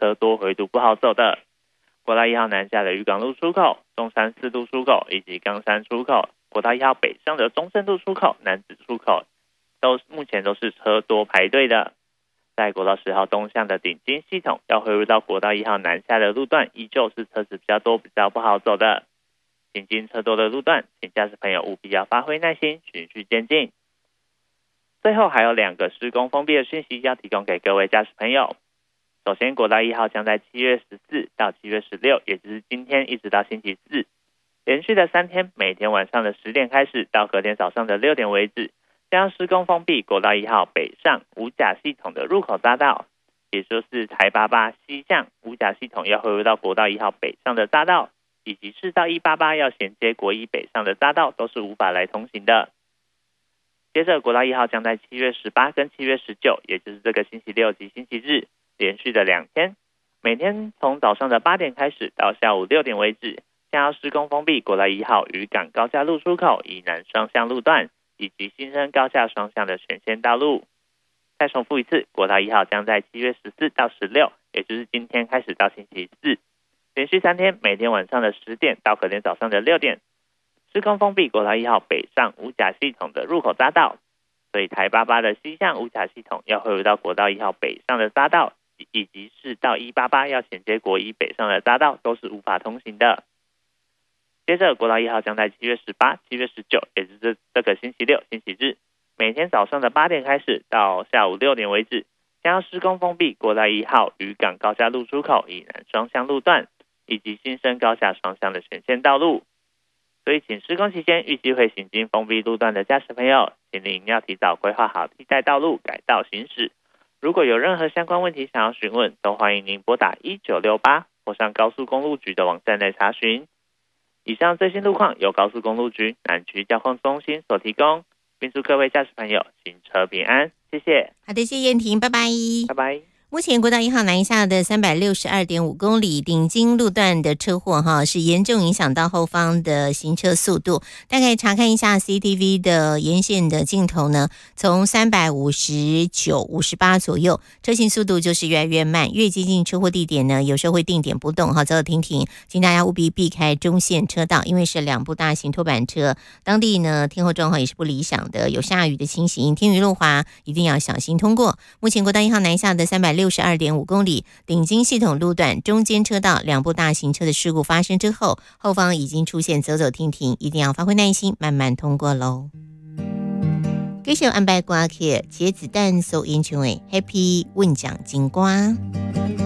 车多回堵不好走的。国道1号南下的渔港路出口、中山四路出口以及冈山出口，国道1号北上的中正路出口、南子出口目前都是车多排队的。在国道10号东向的顶金系统要汇入到国道1号南下的路段，依旧是车子比较多，比较不好走的。行经车多的路段，请驾驶朋友务必要发挥耐心，循序渐进。最后还有2个施工封闭的讯息要提供给各位驾驶朋友。首先，国道1号将在7月14到7月16，也就是今天一直到星期四，连续的3天，每天晚上的10点开始到隔天早上的6点为止，将施工封闭国道1号北上五甲系统的入口匝道，也就是台88西向五甲系统要汇入到国道1号北上的匝道，以及市道188要衔接国一北上的匝道都是无法来通行的。接着，国道1号将在7月18跟7月19，也就是这个星期六及星期日，连续的2天，每天从早上的8点开始到下午6点为止，将要施工封闭国道1号渔港高架路出口以南双向路段，以及新生高架双向的全线道路。再重复一次，国道1号将在7月14到16，也就是今天开始到星期四，连续3天，每天晚上的10点到隔天早上的6点，施工封闭国道1号北上五甲系统的入口匝道，所以台88的西向五甲系统要汇入到国道1号北上的匝道，以及市道188要衔接国一北上的匝道都是无法通行的。接着，国道1号将在7月18、7月19，也就是这个星期六、星期日，每天早上的8点开始到下午6点为止，将要施工封闭国道1号渔港高架路出口以南双向路段，以及新生高架双向的全线道路。所以，请施工期间预计会行经封闭路段的驾驶朋友，请您要提早规划好替代道路，改道行驶。如果有任何相关问题想要询问，都欢迎您拨打1968或上高速公路局的网站来查询。以上最新路况由高速公路局南区交通中心所提供，并祝各位驾驶朋友行车平安，谢谢。 好的，谢谢燕婷，拜拜， 拜拜。 目前国道1号南下的362.5公里顶金路段的车祸是严重影响到后方的行车速度。大概查看一下 CCTV 的沿线的镜头呢，从359、58左右，车行速度就是越来越慢，越接近车祸地点呢，有时候会定点不动走走停停，请大家务必避开中线车道，因为是2部大型拖板车，当地呢天候状况也是不理想的，有下雨的情形，天雨路滑，一定要小心通过。目前国道1号南下的362.5公里顶金系统路段中间车道2部大型车的事故发生之后，后方已经出现走走停停，一定要发挥耐心，慢慢通过咯。继续安排歌曲，茄子蛋收音唱的 Happy 问奖金瓜。